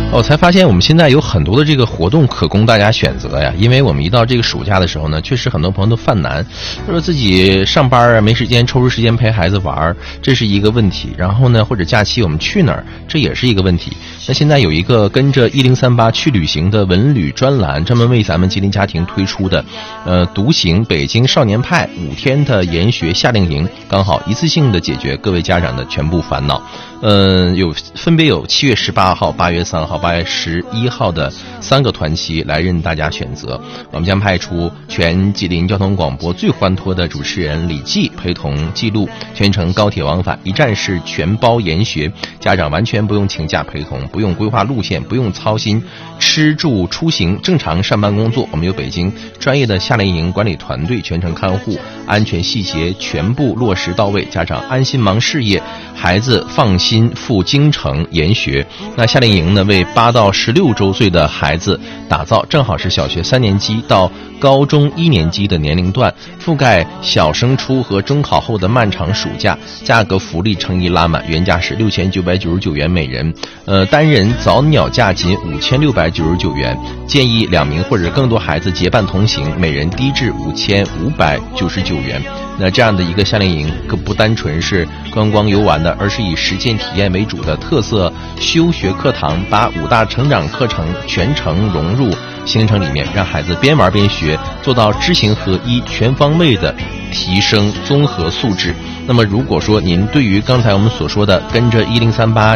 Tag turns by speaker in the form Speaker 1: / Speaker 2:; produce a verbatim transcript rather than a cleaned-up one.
Speaker 1: 我才发现我们现在有很多的这个活动可供大家选择呀，因为我们一到这个暑假的时候呢，确实很多朋友都犯难，说自己上班啊没时间抽出时间陪孩子玩，这是一个问题。然后呢，或者假期我们去哪儿，这也是一个问题。那现在有一个跟着一零三八去旅行的文旅专栏，专门为咱们吉林家庭推出的，呃，独行北京少年派五天的研学夏令营，刚好一次性的解决各位家长的全部烦恼。嗯、呃，有分别有七月十八号、八月三号、八月十一号的三个团期来任大家选择。我们将派出全吉林交通广播最欢脱的主持人李记陪同记录全程高铁往返，一站式全包研学，家长完全不用请假陪同，不用规划路线，不用操心吃住出行，正常上班工作。我们有北京专业的夏令营管理团队全程看护，安全细节全部落实到位，家长安心忙事业，孩子放心赴京城研学。那夏令营呢，为八到十六周岁的孩子打造，正好是小学三年级到高中一年级的年龄段，覆盖小升初和中考后的漫长暑假，价格福利诚意拉满，原价是六千九百九十九元每人，呃，单人早鸟价仅五千六百九十九元，建议两名或者更多孩子结伴同行，每人低至五千五百九十九元。那这样的一个夏令营，可不单纯是观光游玩的，而是以实践体验为主的特色修学课堂，把五大成长课程全程融入行程里面，让孩子边玩边学，做到知行合一，全方位的提升综合素质。那么如果说您对于刚才我们所说的跟着一零三八